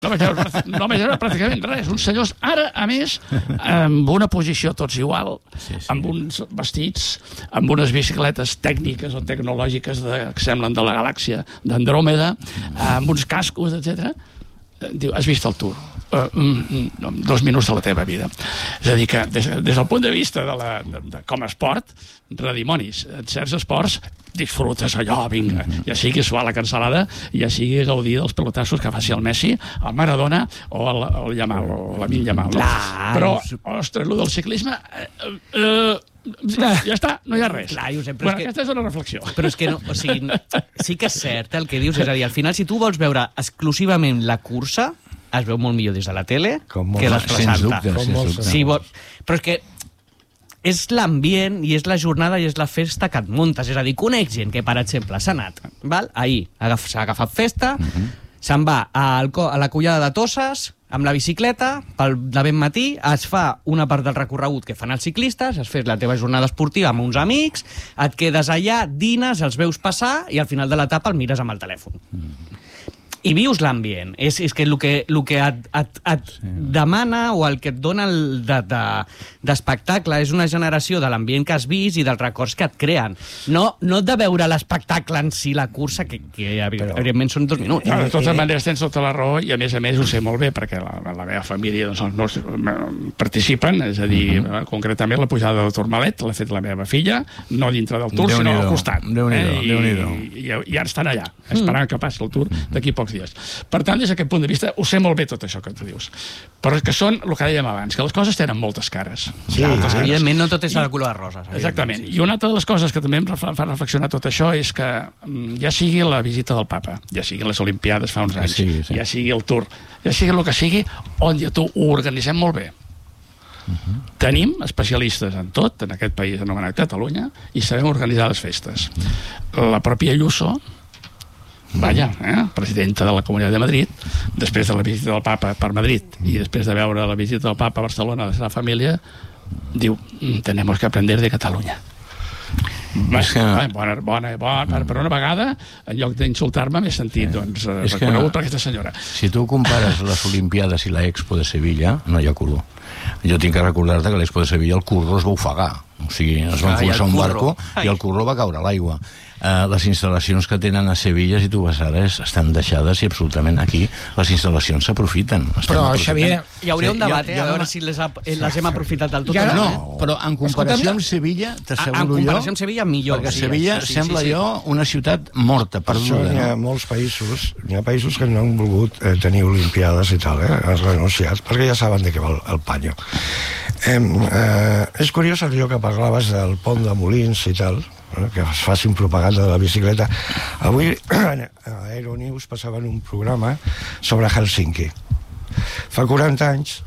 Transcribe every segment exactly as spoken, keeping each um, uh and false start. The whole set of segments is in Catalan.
No vaig veure, no vaig veure pràcticament res. Uns senyors, ara, a més, amb una posició tots igual, sí, sí. amb uns vestits, amb unes bicicletes tècniques o tecnològiques de, que semblen de la galàxia d'Andròmeda, amb uns cascos, etcètera. Diu, has vist el Tour? Uh, mm, dos minuts de la teva vida. És a dir, que des, des del punt de vista de, la, de, de com a esport, redimonis, en certs esports disfrutes allò, vinga, ja sigui suar la cansalada, ja sigui gaudir dels pelotassos que faci el Messi, el Maradona o el, el Yamal, o l'Amin Yamal. No? Però, ostres, el del ciclisme... Eh, eh, ja està, no hi ha res. Clar, Josep, bueno, és que... aquesta és una reflexió. Però és que no, o sigui, sí que és cert el que dius, és a dir, al final, si tu vols veure exclusivament la cursa, es veu molt millor des de la tele que desplaçant-te. Sí, vol... Però és que és l'ambient i és la jornada i és la festa que et muntes. És a dir, conec gent que, per exemple, s'ha anat, val? Ahir s'ha agafat festa, uh -huh. se'n va al, a la collada de Toses, amb la bicicleta, pel de ben matí, es fa una part del recorregut que fan els ciclistes, es fes la teva jornada esportiva amb uns amics, et quedes allà, dines, els veus passar i al final de l'etapa el mires amb el telèfon. Mm. I vius l'ambient. És, és que el que, el que et, et, et sí. demana o el que et dona el d'espectacle de, de és una generació de l'ambient que has vist i dels records que et creen. No, no de veure l'espectacle en si, la cursa, que, que Però, evidentment són dos minuts. No, de totes maneres tens tota la raó i a més a més ho sé molt bé perquè la, la meva família doncs, els meus participen, és a dir, uh -huh. concretament la pujada del Tourmalet l'ha fet la meva filla, no dintre del Tour, sinó al costat. Eh? I, i, i ara estan allà, esperant que passi el Tour d'aquí pocs dies. Per tant, des d'aquest punt de vista, ho sé molt bé tot això que tu dius. Però és que són, el que dèiem abans, que les coses tenen moltes cares. Sí, moltes cares. Evidentment no tot és de color de roses. Exactament. Sí, sí. I una altra de les coses que també em fa reflexionar tot això és que ja sigui la visita del papa, ja sigui les Olimpiades fa uns anys, sí, sí. ja sigui el Tour, ja sigui el que sigui, on ja tu ho organitzem molt bé. Uh-huh. Tenim especialistes en tot, en aquest país anomenat Catalunya, i sabem organitzar les festes. La pròpia Ayuso, Vaja, eh? presidenta de la Comunitat de Madrid, després de la visita del papa per Madrid i després de veure la visita del papa a Barcelona de la seva família, diu, tenemos que aprender de Catalunya. Que... Bona, bona, bona, per una vegada, en lloc d'insultar-me, m'he sentit doncs, reconegut per aquesta senyora. Si tu compares les Olimpiades i la Expo de Sevilla, no hi ha color. Jo tinc que recordar-te que a l'Expo de Sevilla el curro es va ofegar. O sigui, es va enfonsar un barco i el curro va caure a l'aigua. Uh, les instal·lacions que tenen a Sevilla, si tu vas ara, estan deixades i absolutament aquí les instal·lacions s'aprofiten. Però, Xavier... Hi hauria un debat, eh, a veure si les, ha, les hem aprofitat del tot. Ja, no, però en comparació amb Sevilla, t'asseguro jo... En comparació amb Sevilla, millor. Perquè Sevilla sí, sembla sí, sí. jo una ciutat morta, perduda. N'hi ha molts països, n'hi ha països que no han volgut eh, tenir Olimpiades i tal, eh, han renunciat, perquè ja saben de què va el, el panyo. Eh, eh, és curiós allò que parlaves del pont de Molins i tal, que es facin propaganda de la bicicleta. Avui a Aeronews passaven un programa sobre Helsinki. Fa quaranta anys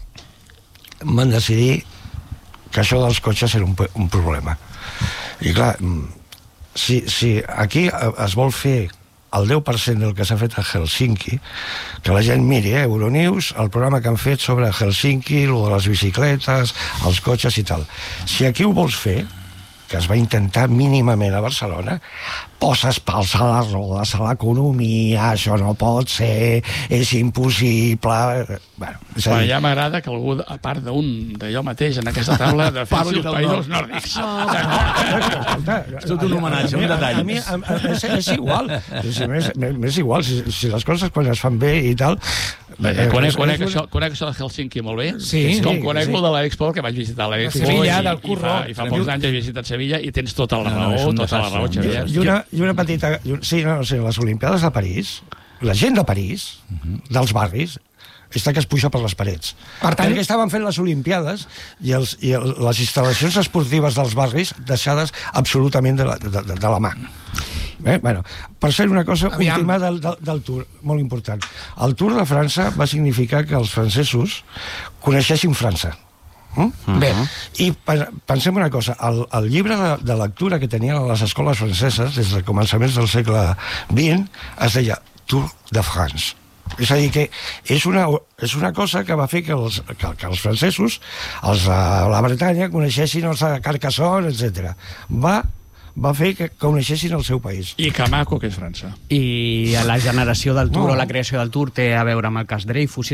van decidir que això dels cotxes era un, un problema. I clar, si, si aquí es vol fer el deu per cent del que s'ha fet a Helsinki, que la gent miri, eh, Euronews, el programa que han fet sobre Helsinki, el de les bicicletes, els cotxes i tal. Si aquí ho vols fer, que es va intentar mínimament a Barcelona, poses pals a les rodes, a l'economia, això no pot ser, és impossible... Bueno, és a dir... Ja m'agrada que algú, a part d'un d'allò mateix, en aquesta taula, defensi els països nòrdics. És tot un homenatge, un detall. A mi és igual, és igual, si les coses quan es fan bé i tal... Conec això de Helsinki molt bé, com conec el de l'Expo, que vaig visitar l'Expo, i fa pocs anys he visitat Sevilla, i tens tota la raó, tota la raó, Xavier. I una, i una petita... Sí, no, no sé, les Olimpiades de París, la gent de París, dels barris, està que es puja per les parets. Per tant, perquè estaven fent les Olimpiades i, els, i el, les instal·lacions esportives dels barris deixades absolutament de la, de, de, de la mà. Eh? Bueno, per ser una cosa Aviam. última del, del, del Tour, molt important. El Tour de França va significar que els francesos coneixessin França. Mm? Uh-huh. Bé, i pensem una cosa, el, el llibre de, de lectura que tenien a les escoles franceses des de començaments del segle vint es deia Tour de France. És a dir, que és una, és una cosa que va fer que els, que, que els francesos, els de la Bretanya, coneixessin els de Carcassonne, etcètera. Va va fer que coneixessin el seu país. I que maco que és França. I la generació del Tour no. o la creació del Tour té a veure amb el cas Dreyfus.